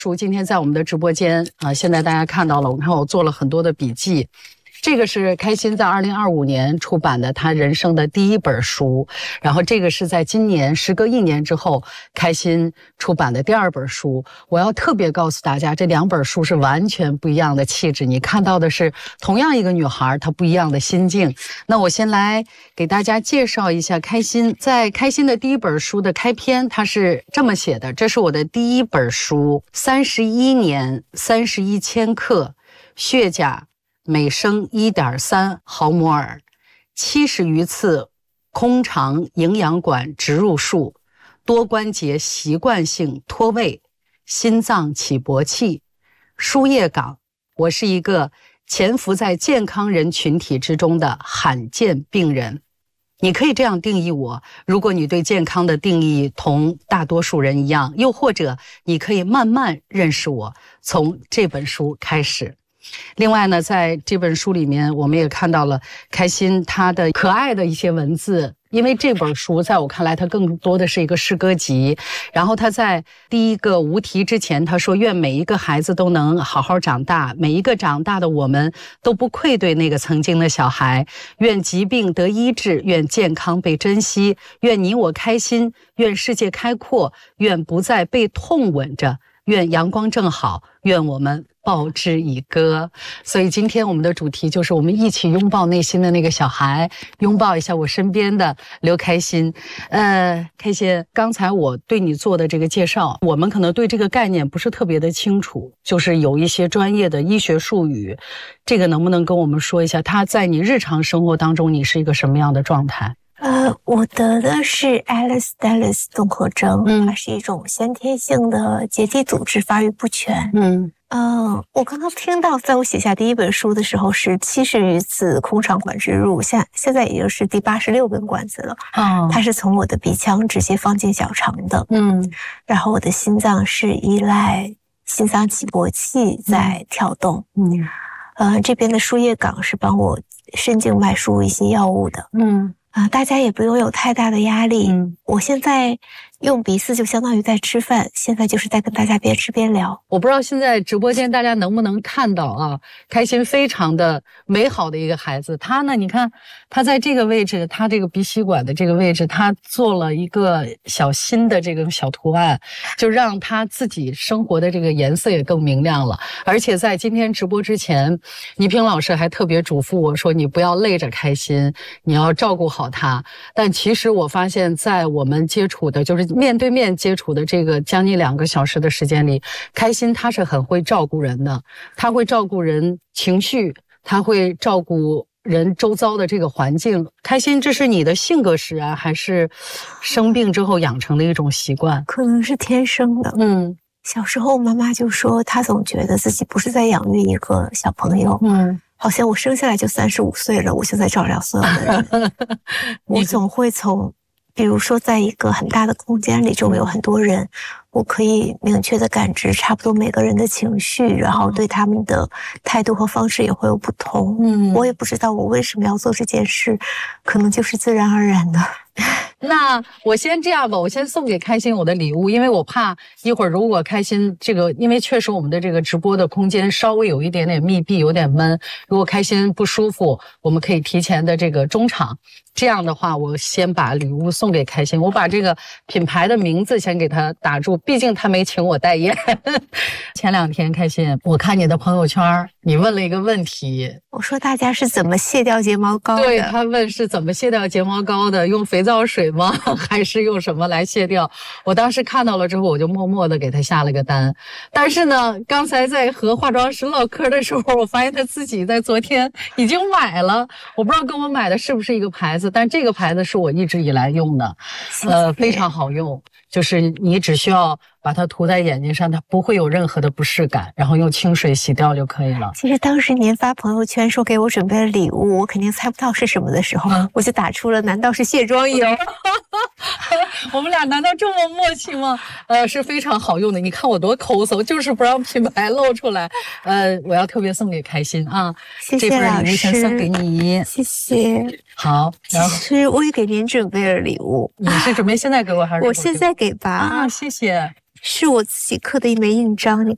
今天在我们的直播间现在大家看到了，我做了很多的笔记。这个是开心在2025年出版的他人生的第一本书，然后这个是在今年时隔1年之后开心出版的第2本书。我要特别告诉大家，这2本书是完全不一样的气质，你看到的是同样一个女孩她不一样的心境。那我先来给大家介绍一下开心。在开心的第1本书的开篇，他是这么写的：这是我的第1本书，31年31千克血钾每升1.3毫摩尔，70余次空肠营养管植入术，多关节习惯性脱位，心脏起搏器，输液岗。我是一个潜伏在健康人群体之中的罕见病人。你可以这样定义我，如果你对健康的定义同大多数人一样，又或者你可以慢慢认识我，从这本书开始。另外呢，在这本书里面我们也看到了开心他的可爱的一些文字，因为这本书在我看来它更多的是一个诗歌集。然后他在第1个无题之前他说，愿每一个孩子都能好好长大，每一个长大的我们都不愧对那个曾经的小孩，愿疾病得医治，愿健康被珍惜，愿你我开心，愿世界开阔，愿不再被痛吻着，愿阳光正好，愿我们报之以歌。所以今天我们的主题就是我们一起拥抱内心的那个小孩，拥抱一下我身边的刘开心。开心，刚才我对你做的这个介绍，我们可能对这个概念不是特别的清楚，就是有一些专业的医学术语，这个能不能跟我们说一下，它在你日常生活当中你是一个什么样的状态？ 我得的是 Ehlers-Danlos 综合征，它是一种先天性的结缔组织发育不全。我刚刚听到，在我写下第1本书的时候是70余次空肠管植入，现在已经是第86根管子了。它是从我的鼻腔直接放进小肠的。然后我的心脏是依赖心脏起搏器在跳动。这边的输液岗是帮我肾静脉输入一些药物的。大家也不用有太大的压力。我现在用鼻子就相当于在吃饭，现在就是在跟大家边吃边聊。 我不知道现在直播间大家能不能看到啊，开心非常的美好的一个孩子。他呢，你看他在这个位置，他这个鼻吸管的这个位置，他做了一个小心的这个小图案，就让他自己生活的这个颜色也更明亮了。而且在今天直播之前，倪萍老师还特别嘱咐我说，你不要累着开心，你要照顾好他。但其实我发现在我们接触的，就是面对面接触的这个将近2个小时的时间里，开心他是很会照顾人的，他会照顾人情绪，他会照顾人周遭的这个环境。开心，这是你的性格使然，还是生病之后养成的一种习惯？ 可能是天生的。小时候妈妈就说，她总觉得自己不是在养育一个小朋友。好像我生下来就35岁了，我就在照料所有的人。我总会从比如说在一个很大的空间里，周围有很多人，我可以明确的感知差不多每个人的情绪，然后对他们的态度和方式也会有不同。我也不知道我为什么要做这件事，可能就是自然而然的。 那我先这样吧，我先送给开心我的礼物，因为我怕一会儿如果开心这个，因为确实我们的这个直播的空间稍微有一点点密闭，有点闷，如果开心不舒服，我们可以提前的这个中场。这样的话，我先把礼物送给开心，我把这个品牌的名字先给他打住，毕竟他没请我代言。前2天开心，我看你的朋友圈，你问了一个问题， 我说大家是怎么卸掉睫毛膏的？ 对，他问是怎么卸掉睫毛膏的，用肥皂水吗？还是用什么来卸掉？我当时看到了之后，我就默默的给他下了个单。但是呢，刚才在和化妆师唠嗑的时候，我发现他自己在昨天已经买了，我不知道跟我买的是不是一个牌子，但这个牌子是我一直以来用的，非常好用，就是你只需要把它涂在眼睛上，它不会有任何的不适感，然后用清水洗掉就可以了。 其实当时您发朋友圈说给我准备了礼物，我肯定猜不到是什么的时候，我就打出了难道是卸妆油？ 我们俩难道这么默契吗？是非常好用的，你看我多抠搜，就是不让品牌露出来。我要特别送给开心啊， 谢谢老师， 这份礼物先送给你， 谢谢。 好，然后其实我也给您准备了礼物， 你是准备现在给我还是？ 我现在给吧。 啊，谢谢。 是我自己刻的一枚印章，你